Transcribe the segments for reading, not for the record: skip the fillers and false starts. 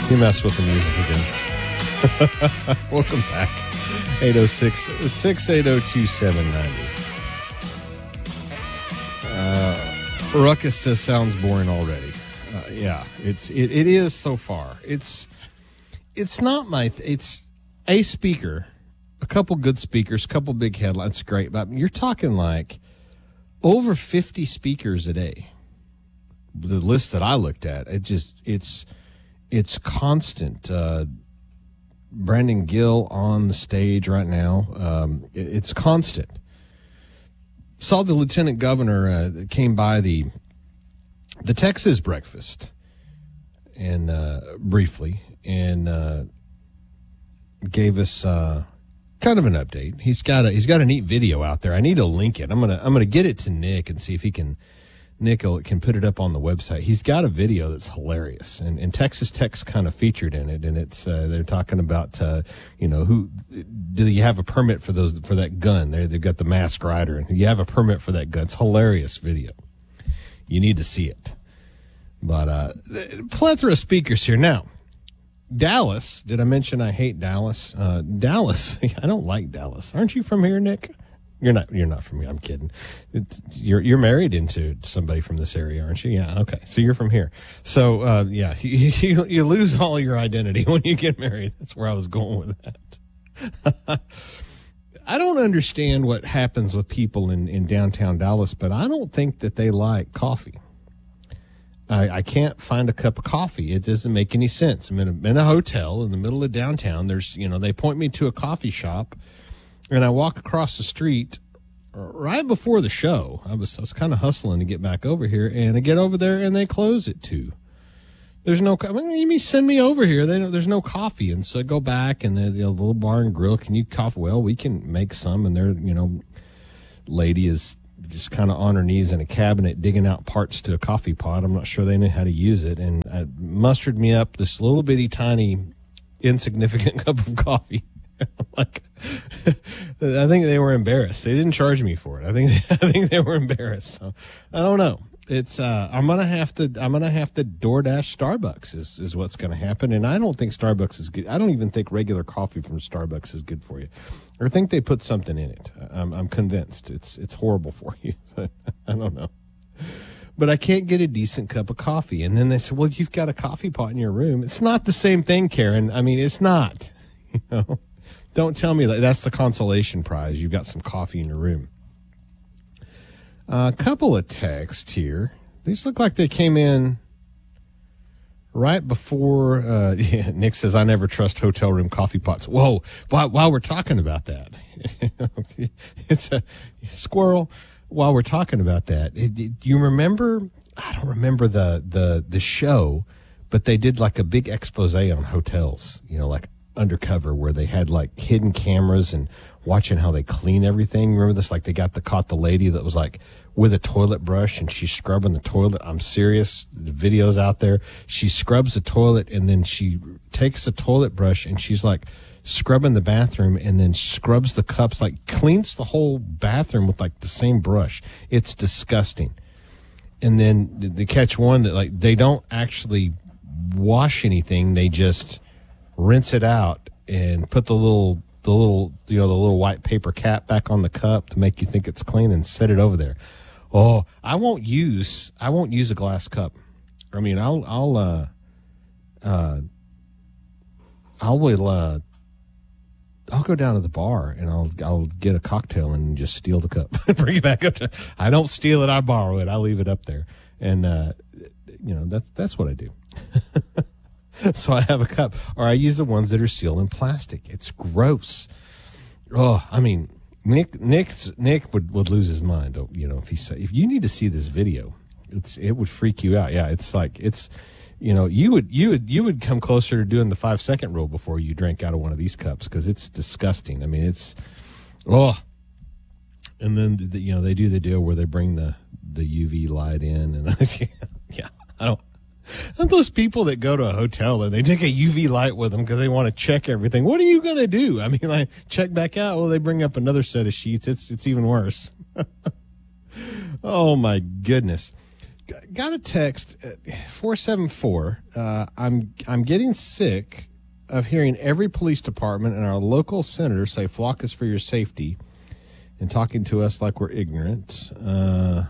You messed with the music again. Welcome back. 806-680-2790. Ruckus says sounds boring already. Yeah, it is so far. It's not it's a speaker, a couple good speakers, a couple big headlines, great. But you're talking like over 50 speakers a day. The list that I looked at, it's constant. Brandon Gill on the stage right now. It's constant. Saw the lieutenant governor came by the Texas breakfast and briefly and gave us kind of an update. He's got a neat video out there. I need to link it. I'm gonna get it to Nick and see if Nick can put it up on the website. He's got a video that's hilarious, and Texas Tech's kind of featured in it. And it's they're talking about who do you have a permit for that gun? They've got the masked rider, and you have a permit for that gun. It's a hilarious video. You need to see it. But plethora of speakers here now. Dallas. Did I mention I hate Dallas? Dallas. I don't like Dallas. Aren't you from here, Nick? You're not from here. I'm kidding. You're married into somebody from this area, aren't you? Yeah. Okay. So you're from here. So yeah, you lose all your identity when you get married. That's where I was going with that. I don't understand what happens with people in downtown Dallas, but I don't think that they like coffee. I can't find a cup of coffee. It doesn't make any sense. I'm in a hotel in the middle of downtown. There's, they point me to a coffee shop, and I walk across the street right before the show. I was kind of hustling to get back over here, and I get over there, and they close at 2. There's no. You send me over here. There's no coffee, and so I go back, and the little bar and grill. Can you coffee? Well, we can make some, and their lady is just kind of on her knees in a cabinet digging out parts to a coffee pot. I'm not sure they know how to use it, and I mustered me up this little bitty tiny insignificant cup of coffee. Like, I think they were embarrassed. They didn't charge me for it. I think they were embarrassed. So I don't know. It's I'm gonna have to DoorDash Starbucks is what's gonna happen. And I don't think Starbucks is good. I don't even think regular coffee from Starbucks is good for you. I think they put something in it. I'm convinced it's horrible for you. I don't know. But I can't get a decent cup of coffee. And then they said, well, you've got a coffee pot in your room. It's not the same thing, Karen. I mean, it's not. Don't tell me that's the consolation prize. You've got some coffee in your room. A couple of texts here. These look like they came in right before. Nick says, I never trust hotel room coffee pots. Whoa, while we're talking about that, it's a squirrel. While we're talking about that, do you remember? I don't remember the show, but they did like a big expose on hotels, like Undercover, where they had like hidden cameras and watching how they clean everything. Remember this? Like they caught the lady that was like with a toilet brush and she's scrubbing the toilet. I'm serious. The video's out there. She scrubs the toilet and then she takes the toilet brush and she's like scrubbing the bathroom and then scrubs the cups, like cleans the whole bathroom with like the same brush. It's disgusting. And then they catch one that like they don't actually wash anything. They just rinse it out and put the little white paper cap back on the cup to make you think it's clean and set it over there. Oh, I won't use a glass cup. I mean, I'll go down to the bar and I'll get a cocktail and just steal the cup, bring it back up. I don't steal it. I borrow it. I leave it up there. And, that's what I do. So I have a cup, or I use the ones that are sealed in plastic. It's gross. Oh, I mean, Nick would lose his mind. If you need to see this video, it would freak you out. Yeah, it's like you would come closer to doing the 5-second rule before you drank out of one of these cups because it's disgusting. I mean, and then they do the deal where they bring the UV light in, and yeah, I don't. And those people that go to a hotel and they take a UV light with them because they want to check everything. What are you going to do? I mean, like, check back out. Well, they bring up another set of sheets. It's even worse. Oh, my goodness. got a text at 474. I'm getting sick of hearing every police department and our local senator say flock is for your safety and talking to us like we're ignorant. Why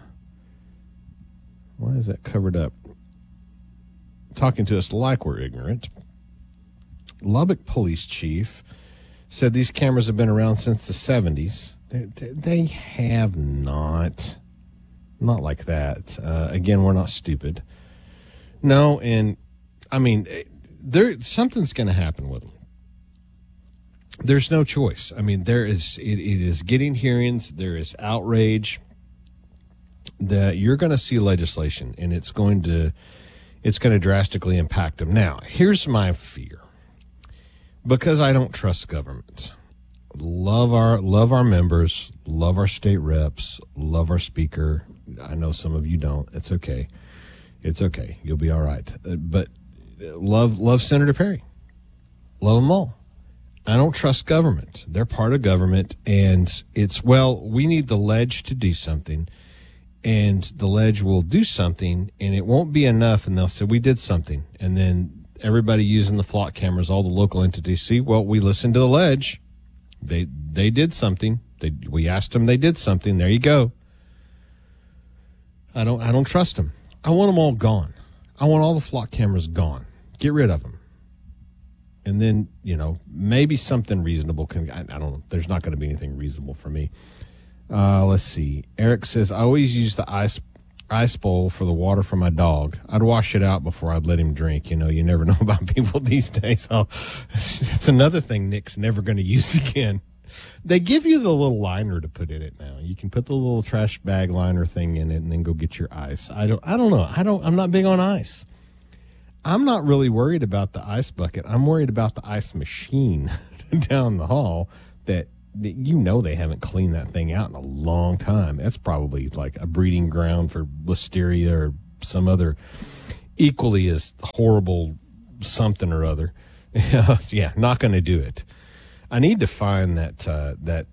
is that covered up? Talking to us like we're ignorant. Lubbock police chief said these cameras have been around since the 70s. They have not. Not like that. Again, we're not stupid. No, and I mean, something's going to happen with them. There's no choice. I mean, it is getting hearings. There is outrage that you're going to see legislation, and it's going to drastically impact them. Now, here's my fear. Because I don't trust government. Love our members, love our state reps, love our speaker. I know some of you don't. It's okay. It's okay. You'll be all right. But love Senator Perry. Love them all. I don't trust government. They're part of government, and we need the ledge to do something, and the ledge will do something, and it won't be enough, and they'll say, we did something, and then everybody using the flock cameras, all the local entities see, well, we listened to the ledge. They did something. We asked them. They did something. There you go. I don't trust them. I want them all gone. I want all the flock cameras gone. Get rid of them. And then, maybe something reasonable can, I don't know. There's not going to be anything reasonable for me. Let's see. Eric says, I always use the ice bowl for the water for my dog. I'd wash it out before I'd let him drink. You never know about people these days. It's another thing Nick's never going to use again. They give you the little liner to put in it now. You can put the little trash bag liner thing in it and then go get your ice. I don't know. I'm not big on ice. I'm not really worried about the ice bucket. I'm worried about the ice machine down the hall that they haven't cleaned that thing out in a long time. That's probably like a breeding ground for listeria or some other equally as horrible something or other. Yeah, not going to do it. I need to find that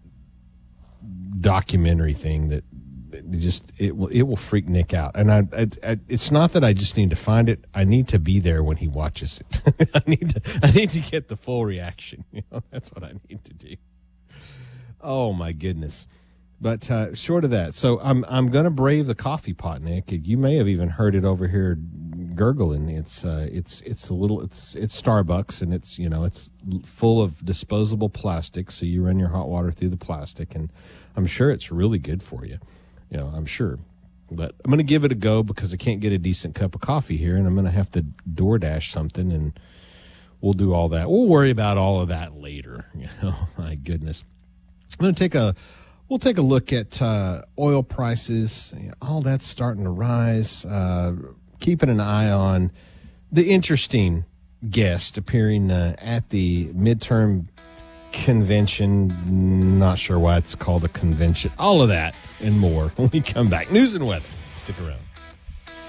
documentary thing that it will freak Nick out. And it's not that I just need to find it. I need to be there when he watches it. I need to get the full reaction. That's what I need to do. Oh my goodness. But short of that, so I'm going to brave the coffee pot, Nick. You may have even heard it over here gurgling. It's Starbucks, and it's full of disposable plastic. So you run your hot water through the plastic, and I'm sure it's really good for you. I'm sure. But I'm going to give it a go because I can't get a decent cup of coffee here, and I'm going to have to DoorDash something, and we'll do all that. We'll worry about all of that later. My goodness. We'll take a look at oil prices. All that's starting to rise. Keeping an eye on the interesting guest appearing at the midterm convention. Not sure why it's called a convention. All of that and more when we come back. News and weather. Stick around.